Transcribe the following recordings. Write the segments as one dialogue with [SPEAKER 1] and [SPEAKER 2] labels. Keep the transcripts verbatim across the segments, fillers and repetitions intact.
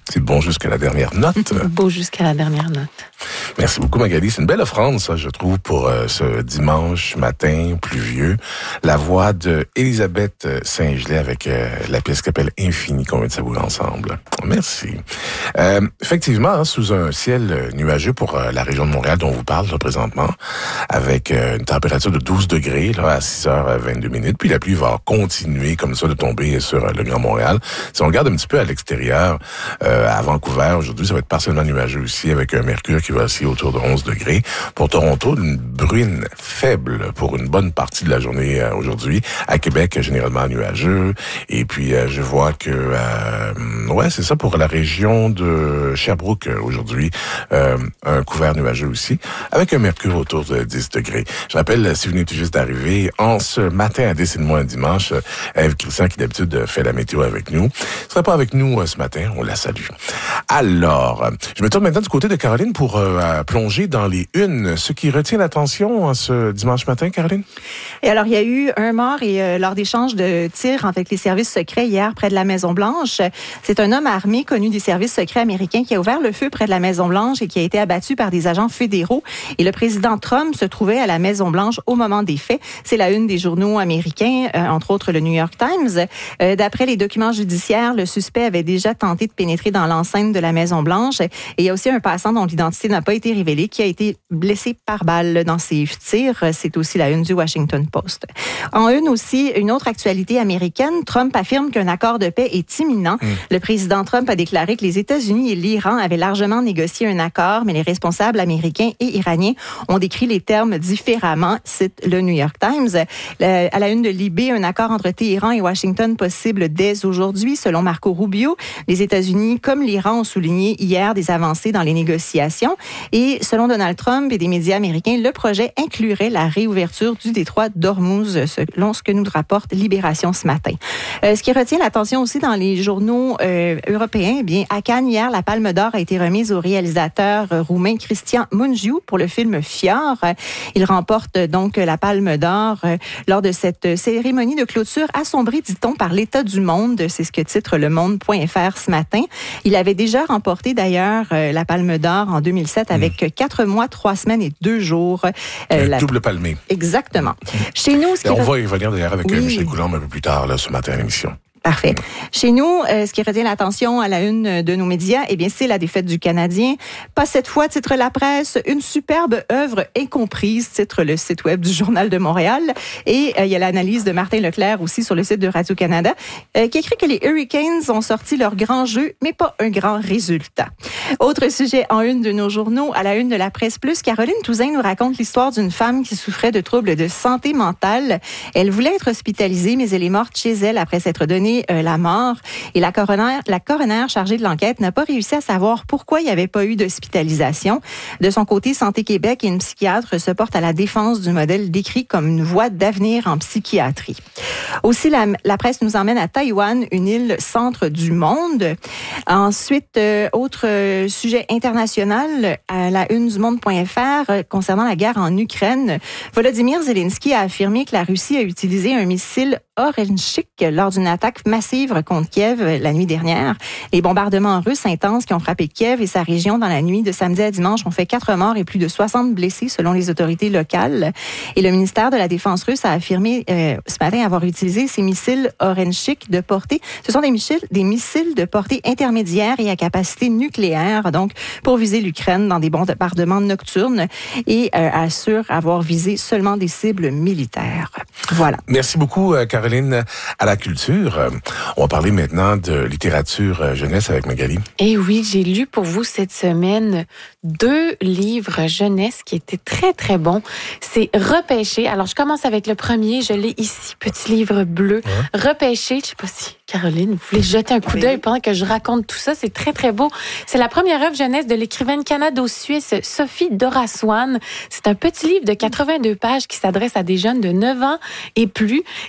[SPEAKER 1] C'est bon jusqu'à la dernière note.
[SPEAKER 2] Beau jusqu'à la dernière note.
[SPEAKER 1] Merci beaucoup, Magali. C'est une belle offrande, ça, je trouve, pour euh, ce dimanche matin pluvieux. La voix de Elisabeth Saint-Gelais avec euh, la pièce qui s'appelle Infini, qu'on vient de savourer ensemble. Merci. Euh, effectivement, hein, sous un ciel nuageux pour euh, la région de Montréal dont on vous parle là, présentement, avec euh, une température de douze degrés là, à six heures vingt-deux minutes. Puis la pluie va continuer comme ça de tomber sur euh, le Grand Montréal. Si on regarde un petit peu à l'extérieur, euh, à Vancouver, aujourd'hui, ça va être partiellement nuageux aussi, avec un mercure qui va osciller autour de onze degrés. Pour Toronto, une bruine faible pour une bonne partie de la journée euh, aujourd'hui. À Québec, généralement nuageux. Et puis, euh, je vois que, euh, ouais, c'est ça pour la région de Sherbrooke euh, aujourd'hui. Euh, un couvert nuageux aussi, avec un mercure autour de dix degrés. Je rappelle, si vous venez tout juste d'arriver, en ce matin à Décide-moi un dimanche, Ève Christian, qui d'habitude fait la météo avec nous, ne sera pas avec nous euh, ce matin. On la salue. Alors, je me tourne maintenant du côté de Caroline pour euh, plonger dans les unes. Ce qui retient l'attention en ce dimanche matin, Caroline?
[SPEAKER 3] Et alors, il y a eu un mort et euh, lors d'échanges de tirs avec les services secrets hier près de la Maison-Blanche. C'est un homme armé connu des services secrets américains qui a ouvert le feu près de la Maison-Blanche et qui a été abattu par des agents fédéraux. Et le président Trump se trouvait à la Maison-Blanche au moment des faits. C'est la une des journaux américains, euh, entre autres le New York Times. Euh, d'après les documents judiciaires, le suspect avait déjà tenté de pénétrer dans l'enceinte de la Maison-Blanche. Et il y a aussi un passant dont l'identité n'a pas été révélée qui a été blessé par balle dans ses tirs. C'est aussi la une du Washington Post. En une aussi, une autre actualité américaine, Trump affirme qu'un accord de paix est imminent. Mmh. Le président Trump a déclaré que les États-Unis et l'Iran avaient largement négocié un accord, mais les responsables américains et iraniens ont décrit les termes différemment, cite le New York Times. Le, à la une de Libé, un accord entre Téhéran et Washington possible dès aujourd'hui, selon Marco Rubio. Les États-Unis, comme l'Iran, ont souligné hier des avancées dans les négociations. Et selon Donald Trump et des médias américains, le projet inclurait la réouverture du détroit d'Ormuz, selon ce que nous rapporte Libération ce matin. Euh, ce qui retient l'attention aussi dans les journaux euh, européens, eh bien, à Cannes, hier, la Palme d'Or a été remise au réalisateur euh, roumain Cristian Mungiu pour le film Fior. Il remporte donc la Palme d'Or euh, lors de cette cérémonie de clôture assombrie, dit-on, par l'état du monde. C'est ce que titre le monde point f r ce matin. Il avait déjà remporté d'ailleurs euh, la Palme d'Or en deux mille sept avec mmh. quatre mois, trois semaines et deux jours.
[SPEAKER 1] Euh,
[SPEAKER 3] la...
[SPEAKER 1] Double palmé.
[SPEAKER 3] Exactement. Mmh. Chez nous, ce qui...
[SPEAKER 1] On va y revenir d'ailleurs avec
[SPEAKER 3] oui.
[SPEAKER 1] Michel Coulombe un peu plus tard là, ce matin à l'émission.
[SPEAKER 3] Parfait. Chez nous, euh, ce qui retient l'attention à la une de nos médias, eh bien, c'est la défaite du Canadien. Pas cette fois, titre la presse, une superbe œuvre incomprise, titre le site web du Journal de Montréal. Et euh, il y a l'analyse de Martin Leclerc aussi sur le site de Radio-Canada, euh, qui écrit que les Hurricanes ont sorti leur grand jeu, mais pas un grand résultat. Autre sujet en une de nos journaux, à la une de la Presse Plus, Caroline Touzin nous raconte l'histoire d'une femme qui souffrait de troubles de santé mentale. Elle voulait être hospitalisée, mais elle est morte chez elle après s'être donnée Euh, la mort. Et la coroner, la coroner chargée de l'enquête n'a pas réussi à savoir pourquoi il n'y avait pas eu d'hospitalisation. De son côté, Santé Québec et une psychiatre se portent à la défense du modèle décrit comme une voie d'avenir en psychiatrie. Aussi, la, la presse nous emmène à Taïwan, une île centre du monde. Ensuite, euh, autre euh, sujet international, à la une du monde point f r, euh, concernant la guerre en Ukraine. Volodymyr Zelensky a affirmé que la Russie a utilisé un missile Orenchik lors d'une attaque massive contre Kiev la nuit dernière. Les bombardements russes intenses qui ont frappé Kiev et sa région dans la nuit de samedi à dimanche ont fait quatre morts et plus de soixante blessés selon les autorités locales. Et le ministère de la Défense russe a affirmé euh, ce matin avoir utilisé ces missiles Orenchik de portée. Ce sont des missiles, des missiles de portée intermédiaire et à capacité nucléaire, donc pour viser l'Ukraine dans des bombardements nocturnes et euh, assure avoir visé seulement des cibles militaires. Voilà.
[SPEAKER 1] Merci beaucoup, Caroline. À la culture, on va parler maintenant de littérature jeunesse avec Magali.
[SPEAKER 2] Et oui, j'ai lu pour vous cette semaine deux livres jeunesse qui étaient très, très bons. C'est Repêché. Alors, je commence avec le premier. Je l'ai ici, petit livre bleu. Ouais. Repêché. Je sais pas si Caroline, vous voulez jeter un coup d'œil pendant que je raconte tout ça. C'est très, très beau. C'est la première œuvre jeunesse de l'écrivaine canado-suisse Sophie Doraswan. C'est un petit livre de quatre-vingt-deux pages qui s'adresse à des jeunes de neuf ans et plus et qui est publié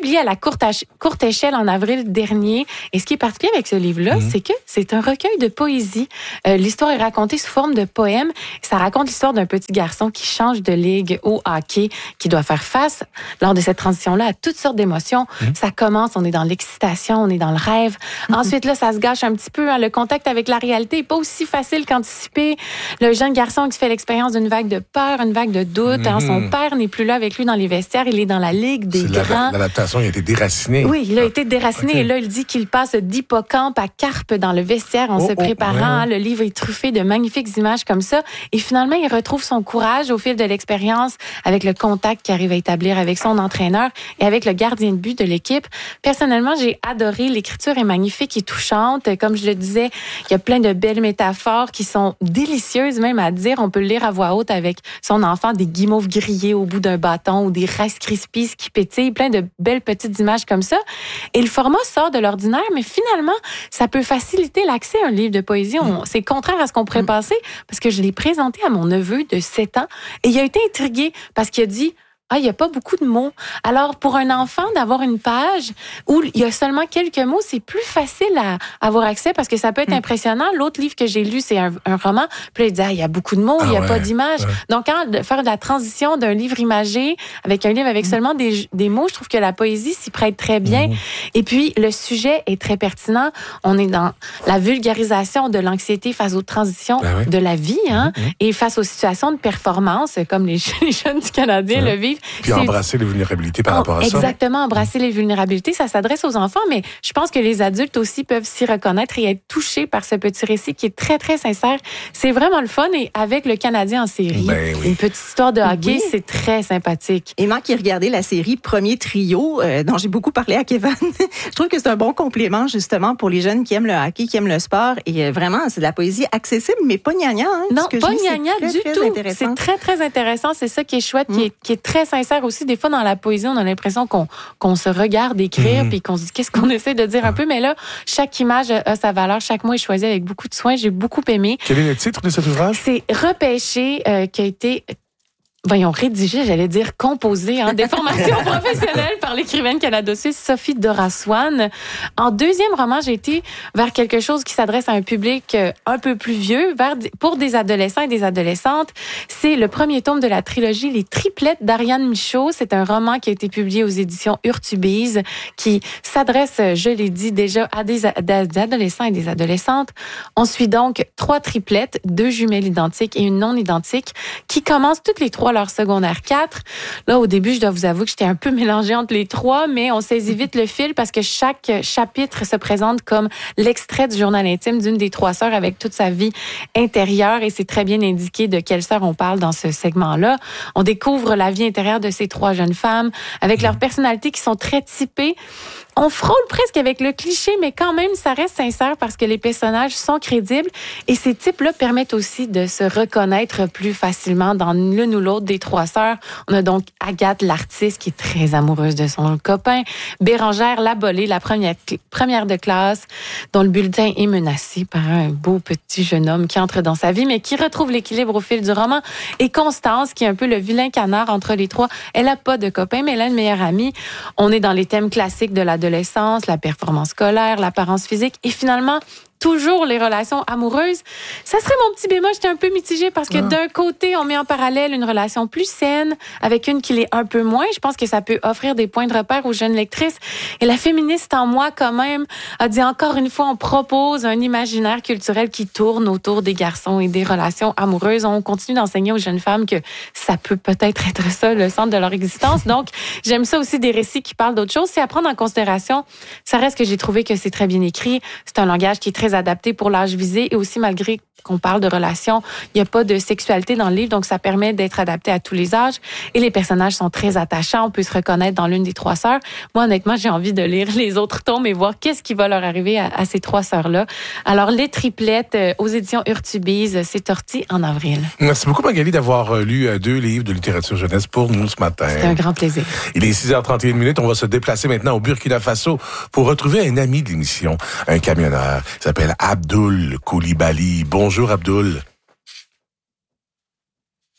[SPEAKER 2] publié à la courte, ach- courte échelle en avril dernier. Et ce qui est particulier avec ce livre-là, mmh. c'est que c'est un recueil de poésie. Euh, l'histoire est racontée sous forme de poème. Ça raconte l'histoire d'un petit garçon qui change de ligue au hockey, qui doit faire face, lors de cette transition-là, à toutes sortes d'émotions. Mmh. Ça commence, on est dans l'excitation, on est dans le rêve. Mmh. Ensuite, là, ça se gâche un petit peu. Hein, le contact avec la réalité n'est pas aussi facile qu'anticipé. Le jeune garçon qui fait l'expérience d'une vague de peur, une vague de doute. Mmh. Hein, son père n'est plus là avec lui dans les vestiaires. Il est dans la ligue des
[SPEAKER 1] c'est
[SPEAKER 2] grands.
[SPEAKER 1] L'adaptation, il a été déraciné.
[SPEAKER 2] Oui, il a été déraciné. Okay. Et là, il dit qu'il passe d'hippocampe à carpe dans le vestiaire en oh, se préparant. Oh, ouais, ouais. Le livre est truffé de magnifiques images comme ça. Et finalement, il retrouve son courage au fil de l'expérience avec le contact qu'il arrive à établir avec son entraîneur et avec le gardien de but de l'équipe. Personnellement, j'ai adoré. L'écriture est magnifique et touchante. Comme je le disais, il y a plein de belles métaphores qui sont délicieuses même à dire. On peut le lire à voix haute avec son enfant, des guimauves grillées au bout d'un bâton ou des Rice Krispies qui pétillent, plein de belles petites images comme ça. Et le format sort de l'ordinaire, mais finalement, ça peut faciliter l'accès à un livre de poésie. On, c'est contraire à ce qu'on pourrait penser, parce que je l'ai présenté à mon neveu de sept ans et il a été intrigué parce qu'il a dit « Ah, il n'y a pas beaucoup de mots. » Alors, pour un enfant, d'avoir une page où il y a seulement quelques mots, c'est plus facile à avoir accès parce que ça peut être impressionnant. L'autre livre que j'ai lu, c'est un, un roman. Puis là, il dit, ah, il y a beaucoup de mots, ah, il n'y a ouais, pas d'images. Ouais. Donc, quand de faire de la transition d'un livre imagé avec un livre avec mmh. seulement des, des mots, je trouve que la poésie s'y prête très bien. Mmh. Et puis, le sujet est très pertinent. On est dans la vulgarisation de l'anxiété face aux transitions ben oui. de la vie, hein, mmh. et face aux situations de performance, comme les, les jeunes du Canadien ouais. le vivent.
[SPEAKER 1] Puis embrasser les vulnérabilités par rapport à
[SPEAKER 2] Exactement,
[SPEAKER 1] ça.
[SPEAKER 2] Exactement, embrasser les vulnérabilités, ça s'adresse aux enfants, mais je pense que les adultes aussi peuvent s'y reconnaître et être touchés par ce petit récit qui est très, très sincère. C'est vraiment le fun et avec le Canadien en série, ben oui. une petite histoire de hockey, oui. c'est très sympathique.
[SPEAKER 3] Et moi qui ai regardé la série Premier Trio, euh, dont j'ai beaucoup parlé à Kevin, je trouve que c'est un bon complément justement pour les jeunes qui aiment le hockey, qui aiment le sport et euh, vraiment, c'est de la poésie accessible, mais pas gnagna. Hein,
[SPEAKER 2] non, pas gnagna du
[SPEAKER 3] très
[SPEAKER 2] tout.
[SPEAKER 3] Intéressant.
[SPEAKER 2] C'est très, très intéressant. C'est ça qui est chouette, mm. qui, est, qui est très sincère aussi. Des fois, dans la poésie, on a l'impression qu'on, qu'on se regarde écrire, mm. puis qu'on se dit qu'est-ce qu'on essaie de dire un peu. Mais là, chaque image a sa valeur. Chaque mot est choisi avec beaucoup de soin. J'ai beaucoup aimé.
[SPEAKER 1] Quel est le titre de cet ouvrage?
[SPEAKER 2] C'est Repêché, euh, qui a été... Voyons, rédigé, j'allais dire composé, hein, des formations professionnelles par l'écrivaine canado-suisse Sophie Doraswan. En deuxième roman, j'ai été vers quelque chose qui s'adresse à un public un peu plus vieux, vers, pour des adolescents et des adolescentes. C'est le premier tome de la trilogie Les Triplettes d'Ariane Michaud. C'est un roman qui a été publié aux éditions Urtubise, qui s'adresse, je l'ai dit déjà, à des, à des adolescents et des adolescentes. On suit donc trois triplettes, deux jumelles identiques et une non identique, qui commencent toutes les trois leur secondaire quatre. Là, au début, je dois vous avouer que j'étais un peu mélangée entre les trois, mais on saisit vite le fil parce que chaque chapitre se présente comme l'extrait du journal intime d'une des trois sœurs avec toute sa vie intérieure et c'est très bien indiqué de quelle sœur on parle dans ce segment-là. On découvre la vie intérieure de ces trois jeunes femmes avec leurs personnalités qui sont très typées. On frôle presque avec le cliché, mais quand même, ça reste sincère parce que les personnages sont crédibles et ces types-là permettent aussi de se reconnaître plus facilement dans l'une ou l'autre des trois sœurs. On a donc Agathe, l'artiste, qui est très amoureuse de son copain, Bérangère, la bolée, la première, première de classe, dont le bulletin est menacé par un beau petit jeune homme qui entre dans sa vie, mais qui retrouve l'équilibre au fil du roman, et Constance, qui est un peu le vilain canard entre les trois. Elle n'a pas de copain, mais elle a une meilleure amie. On est dans les thèmes classiques de la l'adolescence, la performance scolaire, l'apparence physique et finalement toujours les relations amoureuses. Ça serait mon petit bémol, j'étais un peu mitigée parce que ah. d'un côté, on met en parallèle une relation plus saine avec une qui l'est un peu moins. Je pense que ça peut offrir des points de repère aux jeunes lectrices. Et la féministe en moi, quand même, a dit encore une fois, on propose un imaginaire culturel qui tourne autour des garçons et des relations amoureuses. On continue d'enseigner aux jeunes femmes que ça peut peut-être être ça, le centre de leur existence. Donc, j'aime ça aussi des récits qui parlent d'autres choses. C'est à prendre en considération. Ça reste que j'ai trouvé que c'est très bien écrit. C'est un langage qui est très adapté pour l'âge visé et aussi malgré qu'on parle de relations, il n'y a pas de sexualité dans le livre, donc ça permet d'être adapté à tous les âges et les personnages sont très attachants, on peut se reconnaître dans l'une des trois sœurs. Moi, honnêtement, j'ai envie de lire les autres tomes et voir qu'est-ce qui va leur arriver à, à ces trois sœurs-là. Alors, Les Triplettes euh, aux éditions Urtubise, c'est sorti en avril.
[SPEAKER 1] Merci beaucoup, Magali, d'avoir lu deux livres de littérature jeunesse pour nous ce matin.
[SPEAKER 2] C'est un grand plaisir.
[SPEAKER 1] Il est six heures trente et une minutes, on va se déplacer maintenant au Burkina Faso pour retrouver un ami de l'émission, un camionneur, il s'appelle Abdoul Koulibaly. Bonjour Abdoul.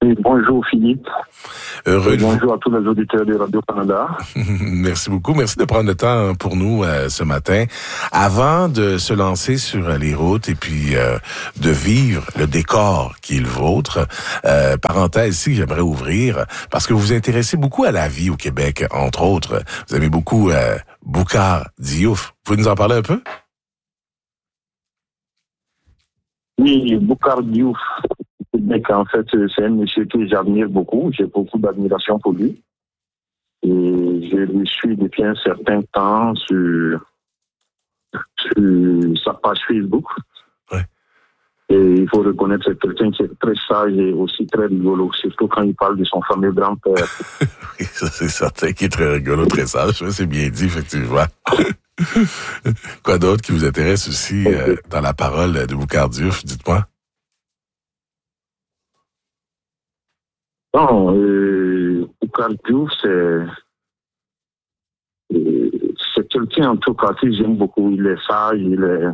[SPEAKER 4] Et bonjour Philippe.
[SPEAKER 1] Heureux
[SPEAKER 4] et
[SPEAKER 1] de
[SPEAKER 4] bonjour
[SPEAKER 1] vous...
[SPEAKER 4] à tous les auditeurs de Radio-Canada.
[SPEAKER 1] Merci beaucoup. Merci de prendre le temps pour nous euh, ce matin. Avant de se lancer sur les routes et puis euh, de vivre le décor qui est le vôtre, euh, parenthèse ici, j'aimerais ouvrir, parce que vous vous intéressez beaucoup à la vie au Québec, entre autres. Vous aimez beaucoup euh, Boucar Diouf. Vous pouvez nous en parler un peu?
[SPEAKER 4] Oui, Boucar Diouf. En fait, c'est un monsieur que j'admire beaucoup. J'ai beaucoup d'admiration pour lui. Et je le suis depuis un certain temps sur, sur sa page Facebook.
[SPEAKER 1] Ouais.
[SPEAKER 4] Et il faut reconnaître que c'est quelqu'un qui est très sage et aussi très rigolo, surtout quand il parle de son fameux grand-père.
[SPEAKER 1] Oui, ça c'est certain qu'il est très rigolo, très sage. C'est bien dit, effectivement. Quoi d'autre qui vous intéresse aussi okay. euh, dans la parole de Boucar Diouf, dites-moi?
[SPEAKER 4] Non, euh, Boucar Diouf, c'est, euh, c'est quelqu'un en tout cas que j'aime beaucoup. Il est sage, il est...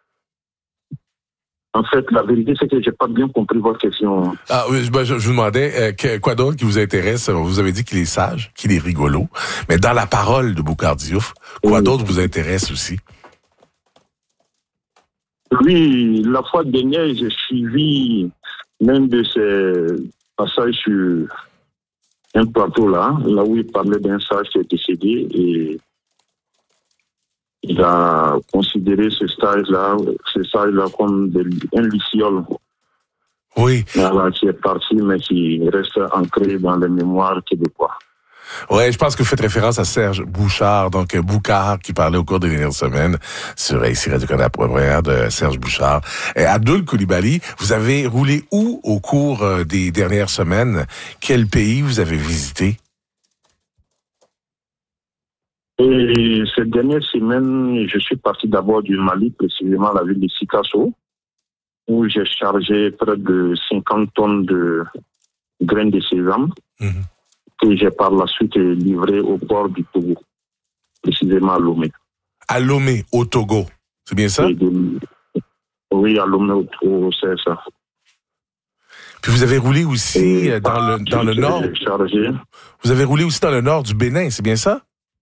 [SPEAKER 4] En fait, la vérité, c'est que j'ai pas bien compris votre question.
[SPEAKER 1] Ah oui, ben, je, je vous demandais euh, que, quoi d'autre qui vous intéresse. Vous avez dit qu'il est sage, qu'il est rigolo, mais dans la parole de Boucar Diouf, quoi oui. d'autre vous intéresse aussi?
[SPEAKER 4] Oui, la fois dernière, j'ai suivi l'un de ces passages sur un plateau là, là où il parlait d'un sage qui est décédé et il a considéré ce stage-là, ce stage-là comme de, un luciole.
[SPEAKER 1] Oui.
[SPEAKER 4] Voilà, qui est parti, mais qui reste ancré dans les mémoires québécois.
[SPEAKER 1] Ouais, je pense que vous faites référence à Serge Bouchard, donc Boucar, qui parlait au cours des dernières semaines sur ici Radio-Canada première de Serge Bouchard. Et Abdoul Coulibaly, vous avez roulé où au cours des dernières semaines? Quel pays vous avez visité?
[SPEAKER 4] Et ces dernières semaines, je suis parti d'abord du Mali, précisément la ville de Sikasso, où j'ai chargé près de cinquante tonnes de graines de sésame. Mm-hmm. Que j'ai par la suite livré au port du Togo, précisément à Lomé.
[SPEAKER 1] À Lomé, au Togo, c'est bien ça?
[SPEAKER 4] De... Oui, à Lomé, au Togo, c'est ça.
[SPEAKER 1] Puis vous avez roulé aussi Et dans le dans le nord.
[SPEAKER 4] Chargé.
[SPEAKER 1] Vous avez roulé aussi dans le nord du Bénin, c'est bien ça?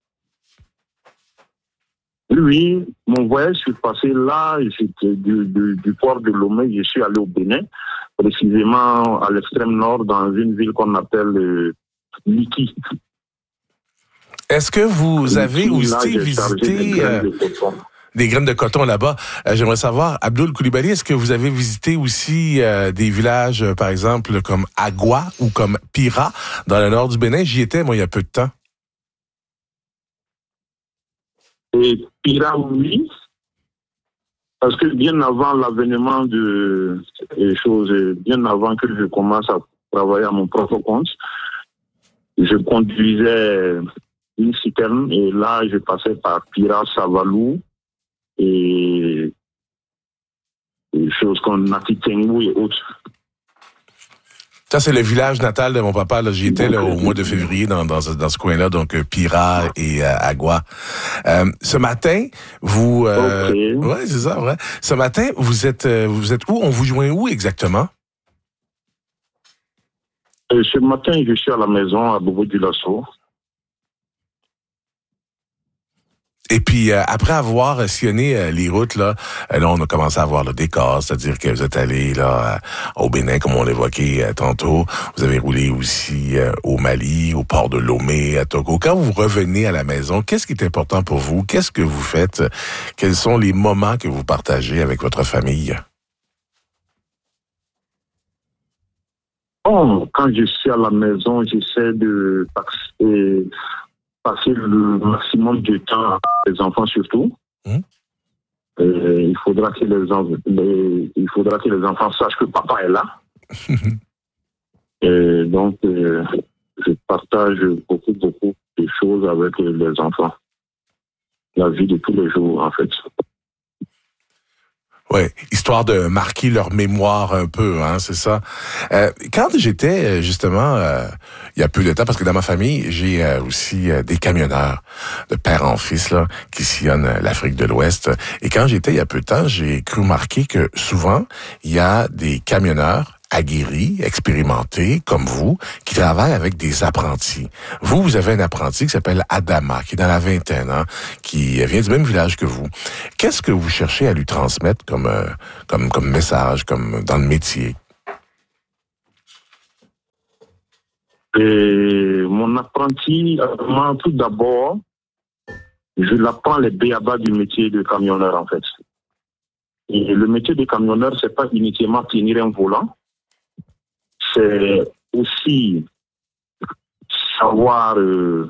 [SPEAKER 4] Oui, mon voyage, je suis passé là, j'étais du, du, du port de Lomé, je suis allé au Bénin, précisément à l'extrême nord, dans une ville qu'on appelle euh, Liki.
[SPEAKER 1] Est-ce que vous Liki, avez aussi
[SPEAKER 4] là,
[SPEAKER 1] visité
[SPEAKER 4] des graines,
[SPEAKER 1] euh,
[SPEAKER 4] de
[SPEAKER 1] des graines de coton là-bas? Euh, j'aimerais savoir, Abdoul Coulibaly, est-ce que vous avez visité aussi euh, des villages, euh, par exemple, comme Agua ou comme Pira, dans le nord du Bénin? J'y étais, moi, il y a peu de temps.
[SPEAKER 4] Et Pira, oui. Parce que bien avant l'avènement de des choses, bien avant que je commence à travailler à mon propre compte, je conduisais une citerne et là, je passais par Pira, Savalou et des choses comme Natitengou et autres.
[SPEAKER 1] Ça, c'est le village natal de mon papa. Là, j'y étais là, au mois de février dans, dans, dans ce coin-là, donc euh, Pira et euh, Agua. Euh, ce matin, vous... Euh,
[SPEAKER 4] okay.
[SPEAKER 1] Ouais, c'est ça, vrai. Ce matin, vous êtes, euh, vous êtes où? On vous joint où exactement?
[SPEAKER 4] Euh, ce matin, je suis à la maison à Bobo-Dioulasso.
[SPEAKER 1] Et puis, euh, après avoir sillonné euh, les routes, là, euh, là, on a commencé à voir le décor, c'est-à-dire que vous êtes allé là euh, au Bénin, comme on l'évoquait euh, tantôt. Vous avez roulé aussi euh, au Mali, au port de Lomé, à Togo. Quand vous revenez à la maison, qu'est-ce qui est important pour vous? Qu'est-ce que vous faites? Quels sont les moments que vous partagez avec votre famille?
[SPEAKER 4] Oh, quand je suis à la maison, j'essaie de passer... passer le maximum de temps avec les enfants surtout. Mmh. Euh, il faudra que les, les il faudra que les enfants sachent que papa est là. Et donc euh, je partage beaucoup beaucoup de choses avec les enfants. La vie de tous les jours en fait.
[SPEAKER 1] Oui, histoire de marquer leur mémoire un peu, hein, c'est ça. Euh, quand j'étais justement, euh, il y a peu de temps, parce que dans ma famille, j'ai euh, aussi euh, des camionneurs de père en fils là qui sillonnent l'Afrique de l'Ouest. Et quand j'étais il y a peu de temps, j'ai cru remarquer que souvent il y a des camionneurs aguerri, expérimenté, comme vous, qui travaille avec des apprentis. Vous, vous avez un apprenti qui s'appelle Adama, qui est dans la vingtaine, hein, qui vient du même village que vous. Qu'est-ce que vous cherchez à lui transmettre comme, euh, comme, comme message, comme dans le métier?
[SPEAKER 4] Et mon apprenti, moi, tout d'abord, je l'apprends les b.a.-ba du métier de camionneur, en fait. Et le métier de camionneur, c'est pas uniquement tenir un volant, c'est aussi savoir euh,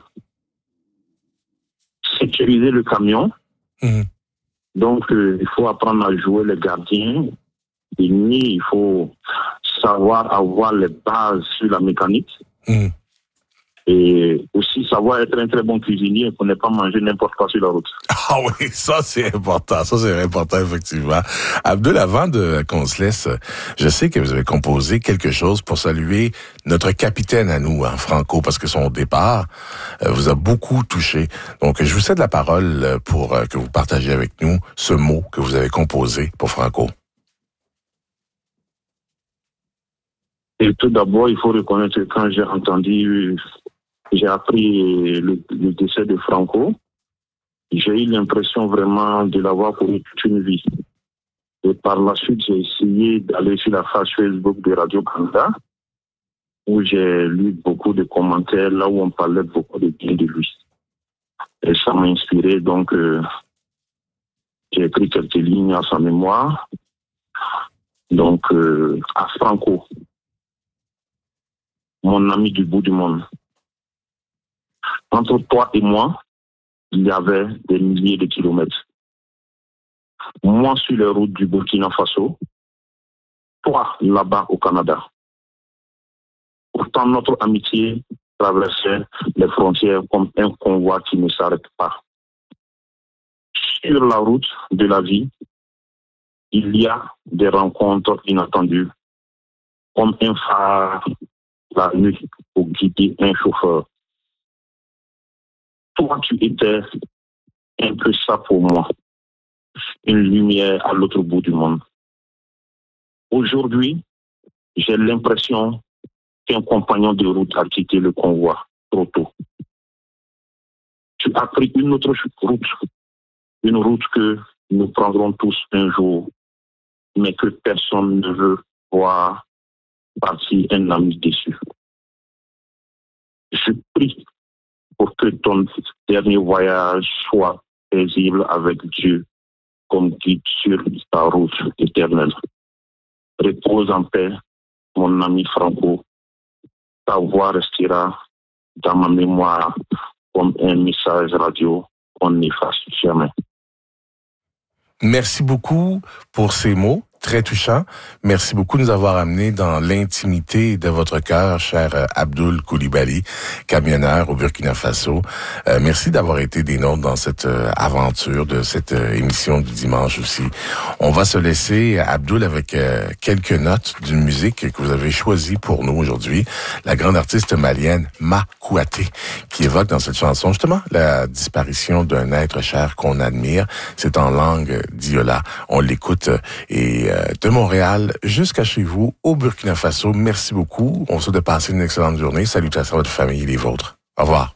[SPEAKER 4] sécuriser le camion. Mmh. Donc, euh, il faut apprendre à jouer les gardiens. Et nuit, il faut savoir avoir les bases sur la mécanique. Mmh. Et aussi savoir être un très bon cuisinier pour ne pas manger n'importe quoi sur la route.
[SPEAKER 1] Ah oui, ça c'est important, ça c'est important effectivement. Abdoul, avant de qu'on se laisse, je sais que vous avez composé quelque chose pour saluer notre capitaine à nous, hein, Franco, parce que son départ euh, vous a beaucoup touché. Donc je vous cède la parole pour euh, que vous partagiez avec nous ce mot que vous avez composé pour Franco.
[SPEAKER 4] Et tout d'abord, il faut reconnaître que quand j'ai entendu, j'ai appris le, le décès de Franco, j'ai eu l'impression vraiment de l'avoir connu toute une vie. Et par la suite, j'ai essayé d'aller sur la page Facebook de Radio-Canada, où j'ai lu beaucoup de commentaires, là où on parlait beaucoup de bien de lui. Et ça m'a inspiré, donc euh, j'ai écrit quelques lignes à sa mémoire. Donc, euh, à Franco, mon ami du bout du monde. Entre toi et moi, il y avait des milliers de kilomètres. Moi sur les routes du Burkina Faso, toi là-bas au Canada. Pourtant, notre amitié traversait les frontières comme un convoi qui ne s'arrête pas. Sur la route de la vie, il y a des rencontres inattendues, comme un phare la nuit pour guider un chauffeur. Toi, tu étais un peu ça pour moi, une lumière à l'autre bout du monde. Aujourd'hui, j'ai l'impression qu'un compagnon de route a quitté le convoi trop tôt. Tu as pris une autre route, une route que nous prendrons tous un jour, mais que personne ne veut voir partir un ami déçu. Je prie pour que ton dernier voyage soit paisible avec Dieu comme guide sur ta route éternelle. Repose en paix, mon ami Franco. Ta voix restera dans ma mémoire comme un message radio qu'on n'efface jamais.
[SPEAKER 1] Merci beaucoup pour ces mots très touchants. Merci beaucoup de nous avoir amenés dans l'intimité de votre cœur, cher Abdoul Coulibaly, camionneur au Burkina Faso. Euh, merci d'avoir été des nôtres dans cette euh, aventure de cette euh, émission du dimanche aussi. On va se laisser, Abdoul, avec euh, quelques notes d'une musique que vous avez choisie pour nous aujourd'hui. La grande artiste malienne Ma Kouaté, qui évoque dans cette chanson justement la disparition d'un être cher qu'on admire. C'est en langue diola. On l'écoute et euh, de Montréal jusqu'à chez vous au Burkina Faso. Merci beaucoup. On se souhaite de passer une excellente journée. Salutations à votre famille et les vôtres. Au revoir.